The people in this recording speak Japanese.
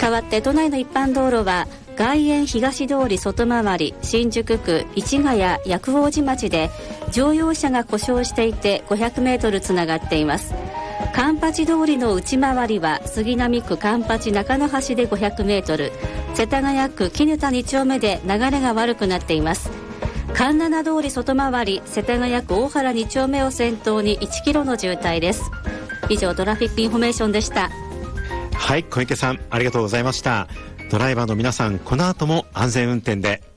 代わって都内の一般道路は外苑東通り外回り新宿区市ヶ谷薬王寺町で乗用車が故障していて500メートルつながっています。環八通りの内回りは杉並区環八中野橋で500メートル、世田谷区絹田2丁目で流れが悪くなっています。環七通り外回り世田谷区大原2丁目を先頭に1キロの渋滞です。以上トラフィックインフォメーションでした。 はい、小池さんありがとうございました。ドライバーの皆さん、この後も安全運転で。